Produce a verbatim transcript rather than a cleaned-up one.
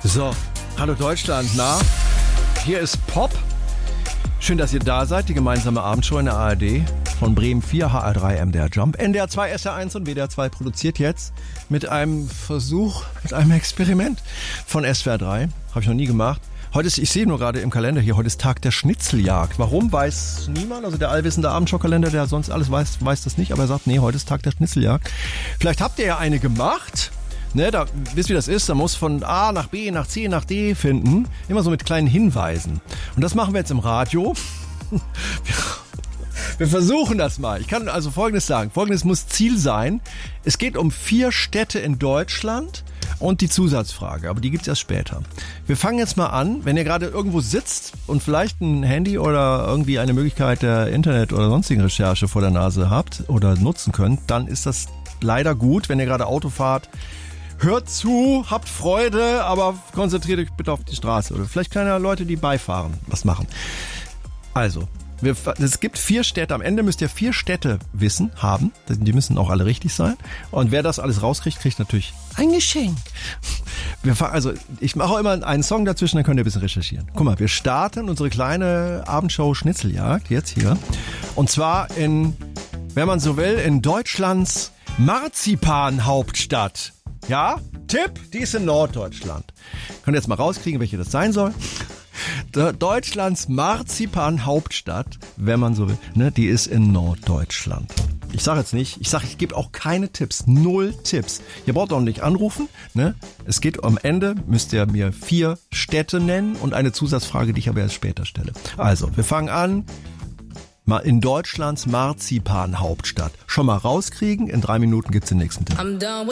So, hallo Deutschland, na? Hier ist Pop. Schön, dass ihr da seid. Die gemeinsame Abendshow in der A R D von Bremen vier, H R drei, M D R Jump. N D R zwei, S R eins und W D R zwei produziert jetzt mit einem Versuch, mit einem Experiment von S W R drei. Habe ich noch nie gemacht. Heute ist, ich sehe nur gerade im Kalender hier, heute ist Tag der Schnitzeljagd. Warum, weiß niemand. Also der allwissende Abendschau-Kalender, der sonst alles weiß, weiß das nicht. Aber er sagt, nee, heute ist Tag der Schnitzeljagd. Vielleicht habt ihr ja eine gemacht. Ne, da wisst ihr, wie das ist. Da muss von A nach B, nach C, nach D finden. Immer so mit kleinen Hinweisen. Und das machen wir jetzt im Radio. Wir versuchen das mal. Ich kann also Folgendes sagen. Folgendes muss Ziel sein. Es geht um vier Städte in Deutschland und die Zusatzfrage. Aber die gibt's erst später. Wir fangen jetzt mal an. Wenn ihr gerade irgendwo sitzt und vielleicht ein Handy oder irgendwie eine Möglichkeit der Internet- oder sonstigen Recherche vor der Nase habt oder nutzen könnt, dann ist das leider gut, wenn ihr gerade Auto fahrt. Hört zu, habt Freude, aber konzentriert euch bitte auf die Straße. Oder vielleicht kleine Leute, die beifahren, was machen. Also, wir, es gibt vier Städte. Am Ende müsst ihr vier Städte wissen, haben. Die müssen auch alle richtig sein. Und wer das alles rauskriegt, kriegt natürlich ein Geschenk. Wir fahren, also, ich mache auch immer einen Song dazwischen, dann könnt ihr ein bisschen recherchieren. Guck mal, wir starten unsere kleine Abendshow Schnitzeljagd jetzt hier. Und zwar in, wenn man so will, in Deutschlands Marzipan-Hauptstadt. Ja, Tipp, die ist in Norddeutschland. Könnt ihr jetzt mal rauskriegen, welche das sein soll? Deutschlands Marzipan-Hauptstadt, wenn man so will, ne, die ist in Norddeutschland. Ich sage jetzt nicht, ich sage, ich gebe auch keine Tipps, null Tipps. Ihr braucht auch nicht anrufen, ne? Es geht am Ende, müsst ihr mir vier Städte nennen und eine Zusatzfrage, die ich aber erst später stelle. Also, wir fangen an. Mal in Deutschlands Marzipan-Hauptstadt. Schon mal rauskriegen, in drei Minuten gibt's den nächsten Tipp.